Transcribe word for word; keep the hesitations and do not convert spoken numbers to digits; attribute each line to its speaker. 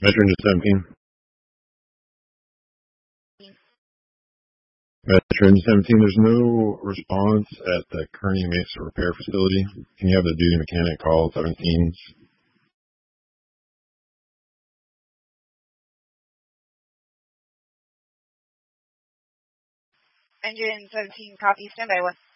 Speaker 1: Veteran to seventeen. Veteran to seventeen, there's no response at the Kearney Mesa Repair Facility. Can you have the duty mechanic call seventeens?
Speaker 2: Engine seventeen, copy, standby one.